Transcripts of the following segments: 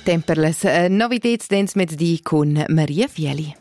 Temperles novitets dens met di con Maria Fieli.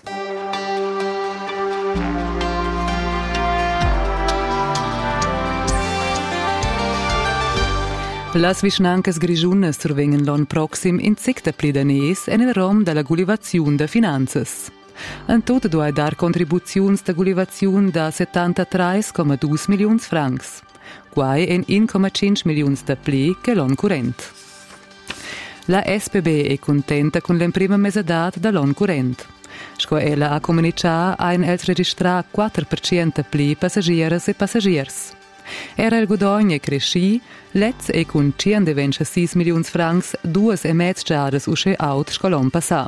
Las vischnancas grigiunas survengan l'on proxim in secta plidanès en il rom della gullivaziun de finanzas. En tot duai dar contribuziuns de gullivaziun da 73,2 milions francs, quai en 1,5 milions de pli che l'on current. La SBB è contenta con l'emprima mesadat da l'on current. Sco ella ha comunicato ein els registrar 4% pli passagieres e passagiers. Era il guadagno cresci, let's e con 126 milions francs 2,5 giadas usce aut scolon passà.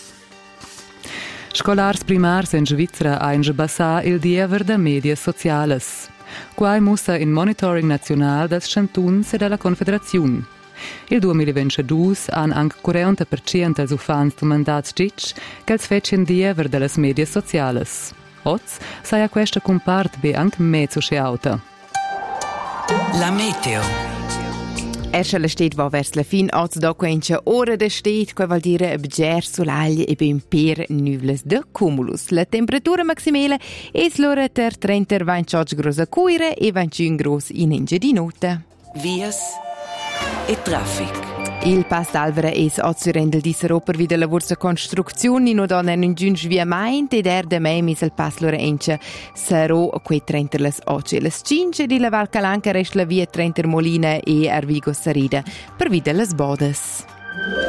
Scolars primars in Svizzera ein bassà il diever da medias sociales. Quai mussa in monitoring nazional das chantuns e dalla Confederaziun. Il 2022 han anche 40% dels ufans domandats ditg che els fecien diever dallas medias sociales. Oz saia questa compart be anche mezzo sche auta. La meteo. Erschele steht va vers la fin, oz do quencha ora de steht, quai val dire bger sulagli e ben per nuvles de cumulus. La temperatura maximale es l'ora ter 30-28 grosa cuire e 21 gros in inge di nota. Vias e traffic. Il Pass d'Alvera es ozzurendel di Seroper vid la vorsa construzioni no don en giunge via maint ed de mei mis il Pass Lorenza Sero que trenter las oce las cinque di la Val Calanca rest la via trenter Molina e Arvigo Sarida per vid las bodas.